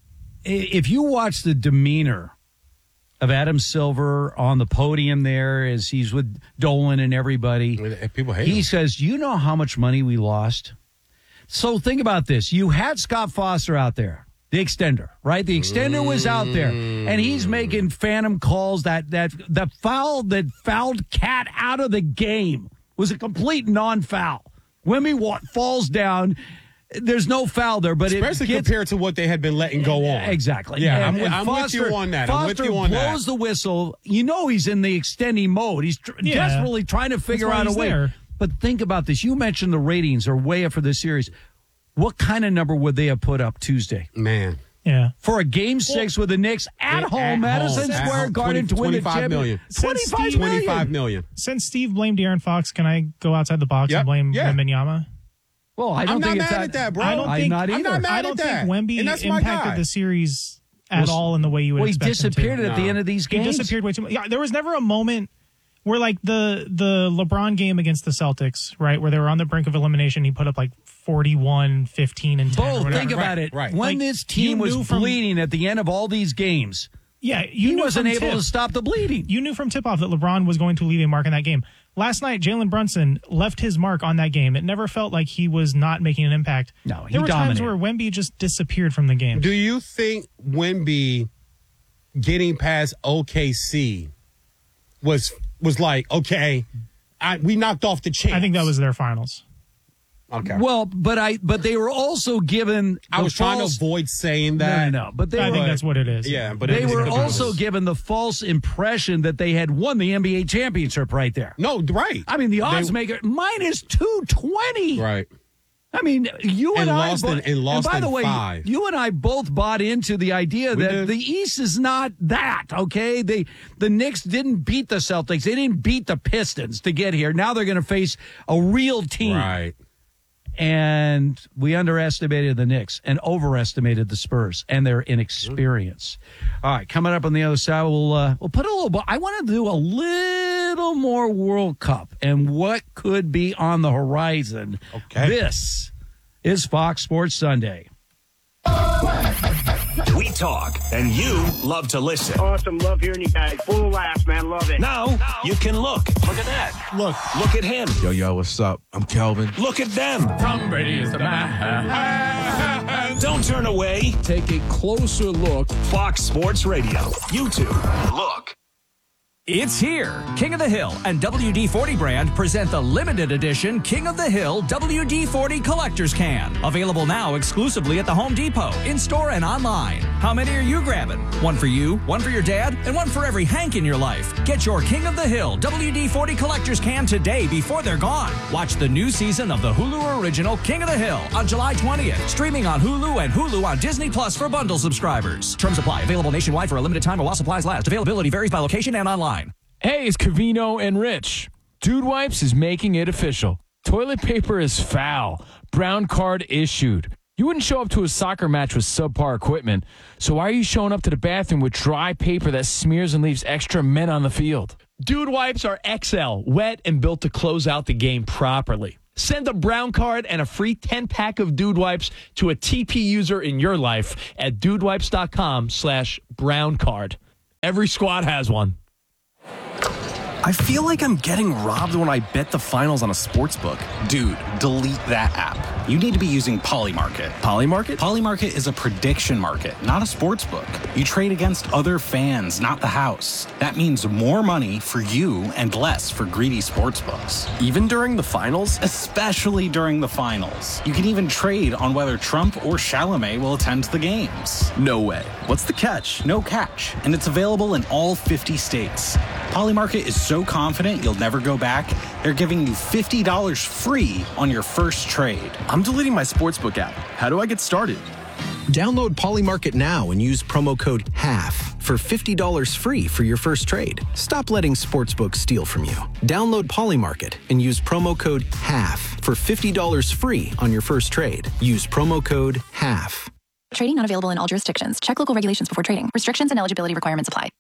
i- if you watch the demeanor of Adam Silver on the podium there as he's with Dolan and everybody, people hate he him. says, you know how much money we lost? So think about this. You had Scott Foster out there, the extender, right? The extender was out there, and he's making phantom calls. That that the foul that fouled Cat out of the game was a complete non-foul. Wemby wa- falls down. There's no foul there, but Especially it gets, compared to what they had been letting go on. Exactly. Yeah, And- I'm, and I'm with Foster- you on that. Foster I'm with you on blows that. the whistle. You know he's in the extending mode. He's tr- Yeah. desperately trying to figure why out a he's way. there. But think about this. You mentioned the ratings are way up for this series. What kind of number would they have put up Tuesday? Man. Yeah. For a game six with the Knicks at At home, home, Madison at Square home, Garden to win the twenty-five million. championship. twenty-five million. twenty-five million. Since Steve blamed De'Aaron Fox, can I go outside the box Yep. and blame Yeah. Wembanyama? Well, I don't I'm not think mad it's at that, bro. I don't I'm think not I'm either. not mad I at don't that. think Wemby And that's my impacted guy. the series at Well, all in the way you would well, he expect him to. disappeared at the No. end of these He games. disappeared way too much. Yeah, there was never a moment where, like the the LeBron game against the Celtics, right, where they were on the brink of elimination. He put up like forty-one, fifteen, and ten. or Both, whatever. think about Right, it. right. When Like, this team you was knew from- bleeding at the end of all these games, Yeah, you he knew wasn't from able tip, to stop the bleeding. You knew from tip off that LeBron was going to leave a mark in that game. last night, Jalen Brunson left his mark on that game. It never felt like he was not making an impact. No, he There were dominated. times where Wemby just disappeared from the game. Do you think Wemby getting past O K C was was like, okay, I, we knocked off the champs? I think that was their finals. Okay. Well, but I but they were also given. I the was trying to false- avoid saying that. No, no, no. But they I were, think that's what it is. Yeah, but they it, were it also was- given the false impression that they had won the N B A championship right there. No, right. I mean, the odds They- maker minus two twenty. Right. I mean, you and, And I lost bo- in- and lost by in the way, five. you and I both bought into the idea We that did. the East is not that, okay? They the Knicks didn't beat the Celtics. They didn't beat the Pistons to get here. Now they're going to face a real team. Right. And we underestimated the Knicks and overestimated the Spurs and their inexperience. All right, coming up on the other side, we'll uh, we'll put a little. bu- I want to do a little more World Cup and what could be on the horizon. Okay. This is Fox Sports Sunday. We talk, and you love to listen. Awesome. Love hearing you guys. Full laughs, man. Love it. Now you can look. Look at that. Look. Look at him. Yo, yo, what's up? I'm Kelvin. Look at them. Tom Brady is the man. Don't turn away. Take a closer look. Fox Sports Radio. YouTube. Look. It's here. King of the Hill and W D forty brand present the limited edition King of the Hill W D forty Collector's Can. Available now exclusively at the Home Depot, in-store and online. How many are you grabbing? One for you, one for your dad, and one for every Hank in your life. Get your King of the Hill W D forty Collector's Can today before they're gone. Watch the new season of the Hulu original King of the Hill on July twentieth. Streaming on Hulu and Hulu on Disney Plus for bundle subscribers. Terms apply. Available nationwide for a limited time while supplies last. Availability varies by location and online. Hey, it's Cavino and Rich. Dude Wipes is making it official. Toilet paper is foul. Brown card issued. You wouldn't show up to a soccer match with subpar equipment, so why are you showing up to the bathroom with dry paper that smears and leaves extra men on the field? Dude Wipes are X L, wet and built to close out the game properly. Send a brown card and a free ten-pack of Dude Wipes to a T P user in your life at dudewipes.com slash brown card. Every squad has one. I feel like I'm getting robbed when I bet the finals on a sports book. Dude, delete that app. You need to be using Polymarket. Polymarket? Polymarket is a prediction market, not a sports book. You trade against other fans, not the house. That means more money for you and less for greedy sports books. Even during the finals? Especially during the finals. You can even trade on whether Trump or Chalamet will attend the games. No way. What's the catch? No catch. And it's available in all fifty states. Polymarket is so confident you'll never go back, they're giving you fifty dollars free on your first trade. I'm deleting my sportsbook app. How do I get started? Download Polymarket now and use promo code HALF for fifty dollars free for your first trade. Stop letting sportsbooks steal from you. Download Polymarket and use promo code HALF for fifty dollars free on your first trade. Use promo code HALF. Trading not available in all jurisdictions. Check local regulations before trading. Restrictions and eligibility requirements apply.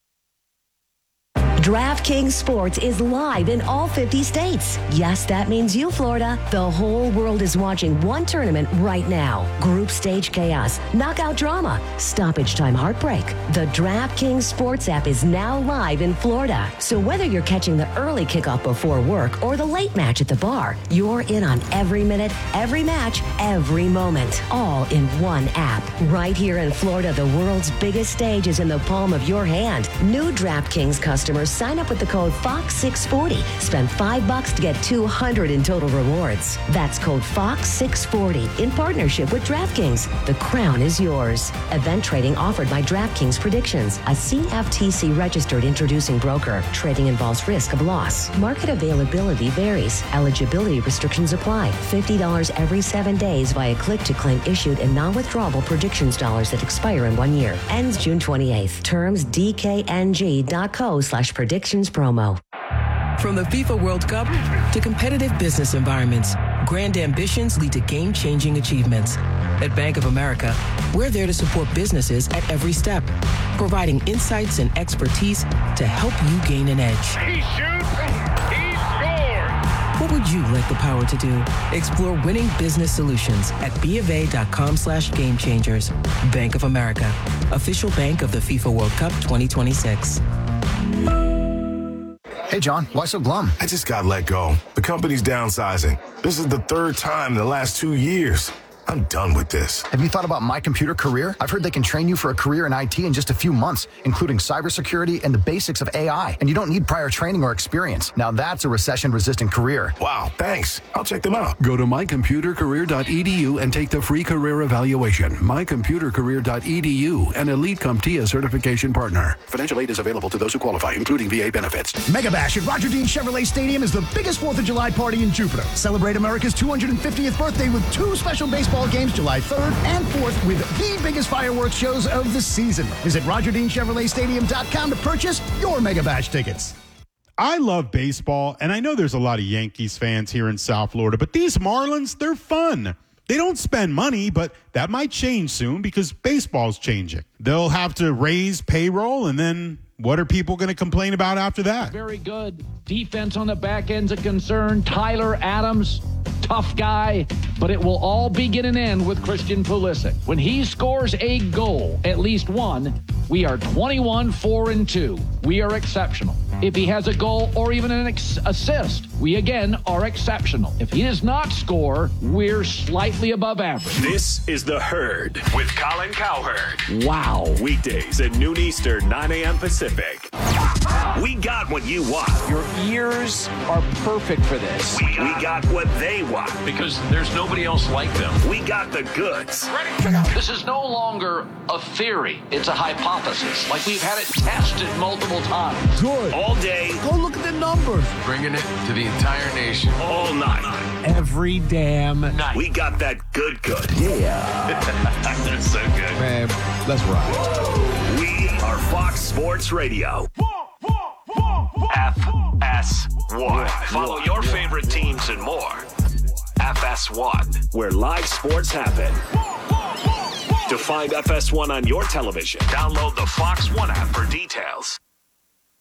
DraftKings Sports is live in all fifty states. Yes, that means you, Florida. The whole world is watching one tournament right now. Group stage chaos, knockout drama, stoppage time heartbreak. The DraftKings Sports app is now live in Florida. So whether you're catching the early kickoff before work or the late match at the bar, you're in on every minute, every match, every moment. All in one app. Right here in Florida, the world's biggest stage is in the palm of your hand. New DraftKings customers sign up with the code Fox six forty. Spend five bucks to get two hundred in total rewards. That's code Fox six forty in partnership with DraftKings. The crown is yours. Event trading offered by DraftKings Predictions, a C F T C registered introducing broker. Trading involves risk of loss. Market availability varies. Eligibility restrictions apply. fifty dollars every seven days via click to claim issued and non-withdrawable predictions dollars that expire in one year. Ends June twenty-eighth. Terms D K N G dot co slash predictions promo. From the FIFA World Cup to competitive business environments, grand ambitions lead to game-changing achievements. At Bank of America, we're there to support businesses at every step, providing insights and expertise to help you gain an edge. He shoots, he scores! What would you like the power to do? Explore winning business solutions at BofA.com slash game changers. Bank of America, official bank of the FIFA World Cup twenty twenty-six. Hey, John, why so glum? I just got let go. The company's downsizing. This is the third time in the last two years. I'm done with this. Have you thought about My Computer Career? I've heard they can train you for a career in I T in just a few months, including cybersecurity and the basics of A I. And you don't need prior training or experience. Now that's a recession-resistant career. Wow, thanks. I'll check them out. Go to my computer career dot e d u and take the free career evaluation. my computer career dot e d u, an Elite CompTIA certification partner. Financial aid is available to those who qualify, including V A benefits. Mega Bash at Roger Dean Chevrolet Stadium is the biggest fourth of July party in Jupiter. Celebrate America's two hundred fiftieth birthday with two special baseball games July third and fourth with the biggest fireworks shows of the season. Visit Roger Dean Chevrolet Stadium dot com to purchase your Mega Bash tickets. I love baseball, and I know there's a lot of Yankees fans here in South Florida, but these Marlins, they're fun. They don't spend money, but that might change soon because baseball's changing. They'll have to raise payroll, and then what are people going to complain about after that? Very good. Defense on the back end's a concern. Tyler Adams, tough guy, but it will all begin and end with Christian Pulisic. When he scores a goal, at least one, we are twenty-one, four, and two. We are exceptional. If he has a goal or even an ex- assist, we again are exceptional. If he does not score, we're slightly above average. This is The Herd with Colin Cowherd. Wow. Weekdays at noon Eastern, nine a.m. Pacific. We got what you want. Your ears are perfect for this. We, we got what they want. Because there's nobody else like them. We got the goods. This is no longer a theory. It's a hypothesis. Like we've had it tested multiple times. Good. All day. Go look at the numbers. Bringing it to the entire nation. All night. Every damn night. We got that good good. Yeah. That's so good. Man, let's ride. We are Fox Sports Radio. F S one. Follow your favorite teams and more. F S one, where live sports happen. To find F S one on your television, download the Fox One app for details.